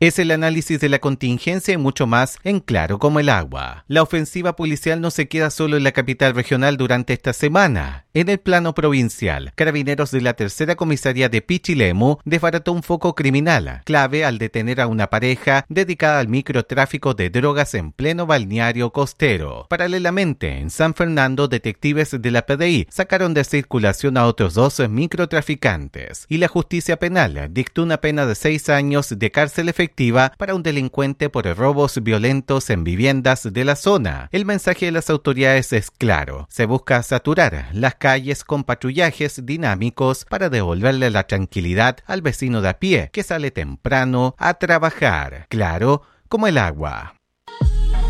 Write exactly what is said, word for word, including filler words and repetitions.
Es el análisis de la contingencia y mucho más en Claro como el agua. La ofensiva policial no se queda solo en la capital regional durante esta semana. En el plano provincial, Carabineros de la Tercera Comisaría de Pichilemu desbarató un foco criminal, clave al detener a una pareja dedicada al microtráfico de drogas en pleno balneario costero. Paralelamente, en San Fernando, detectives de la P D I sacaron de circulación a otros dos microtraficantes y la justicia penal dictó una pena de seis años de cárcel efectiva para un delincuente por robos violentos en viviendas de la zona. El mensaje de las autoridades es claro. Se busca saturar las calles con patrullajes dinámicos para devolverle la tranquilidad al vecino de a pie que sale temprano a trabajar. Claro como el agua.